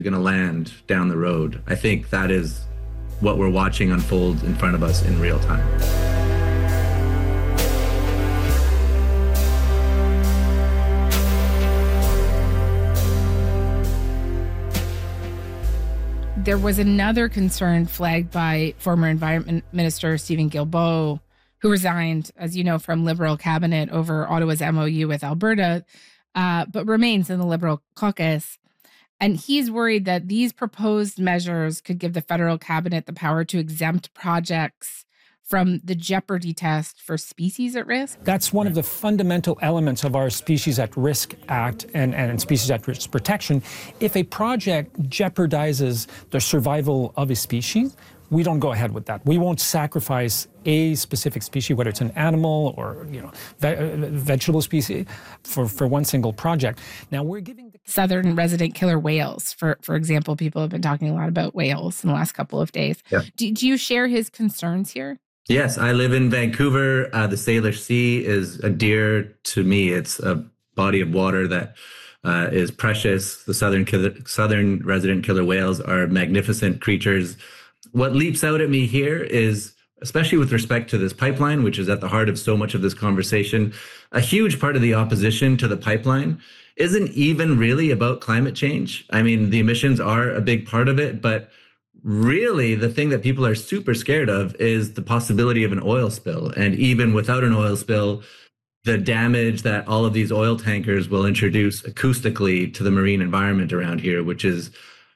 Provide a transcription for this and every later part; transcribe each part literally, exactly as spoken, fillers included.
going to land down the road. I think that is what we're watching unfold in front of us in real time. There was another concern flagged by former Environment Minister Steven Guilbeault, who resigned, as you know, from Liberal cabinet over Ottawa's M O U with Alberta, uh, but remains in the Liberal caucus. And he's worried that these proposed measures could give the federal cabinet the power to exempt projects from the jeopardy test for species at risk. That's one of the fundamental elements of our Species at Risk Act and, and Species at Risk Protection. If a project jeopardizes the survival of a species, we don't go ahead with that. We won't sacrifice a specific species, whether it's an animal or, you know, ve- vegetable species, for, for one single project. Now we're giving the southern resident killer whales, for for example. People have been talking a lot about whales in the last couple of days. Yeah. Do, do you share his concerns here? Yes, I live in Vancouver. Uh, the Salish Sea is a dear to me. It's a body of water that uh, is precious. The southern killer, southern resident killer whales are magnificent creatures. What leaps out at me here is, especially with respect to this pipeline, which is at the heart of so much of this conversation, a huge part of the opposition to the pipeline isn't even really about climate change. I mean, the emissions are a big part of it, but really the thing that people are super scared of is the possibility of an oil spill. And even without an oil spill, the damage that all of these oil tankers will introduce acoustically to the marine environment around here, which is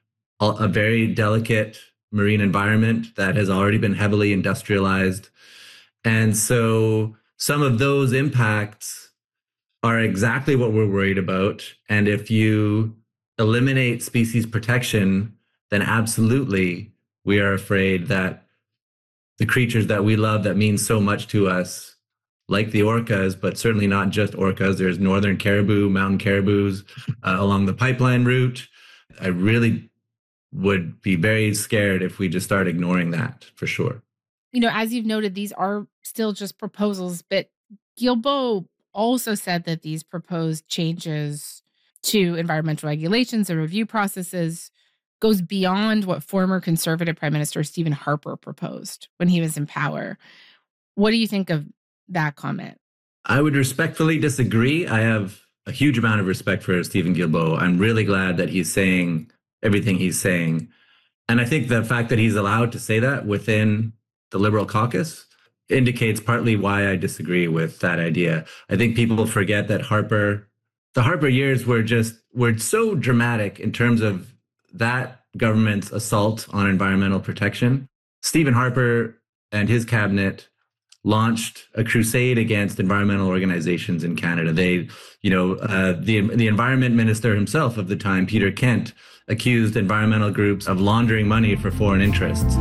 a very delicate marine environment that has already been heavily industrialized. And so some of those impacts are exactly what we're worried about. And if you eliminate species protection, then absolutely we are afraid that the creatures that we love that mean so much to us, like the orcas, but certainly not just orcas, there's northern caribou, mountain caribous uh, along the pipeline route. I really would be very scared if we just start ignoring that, for sure. You know, as you've noted, these are still just proposals, but Guilbeault also said that these proposed changes to environmental regulations and review processes goes beyond what former Conservative Prime Minister Stephen Harper proposed when he was in power. What do you think of that comment? I would respectfully disagree. I have a huge amount of respect for Steven Guilbeault. I'm really glad that he's saying everything he's saying. And I think the fact that he's allowed to say that within the Liberal caucus indicates partly why I disagree with that idea. I think people forget that Harper, the Harper years were just, were so dramatic in terms of that government's assault on environmental protection. Stephen Harper and his cabinet launched a crusade against environmental organizations in Canada. They, you know, uh, the the environment minister himself of the time, Peter Kent, accused environmental groups of laundering money for foreign interests.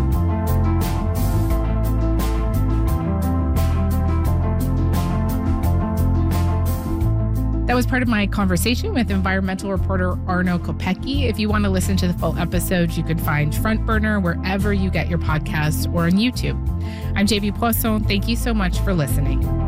That was part of my conversation with environmental reporter Arno Kopecky. If you want to listen to the full episode, you can find Front Burner wherever you get your podcasts or on YouTube. I'm J B Poisson. Thank you so much for listening.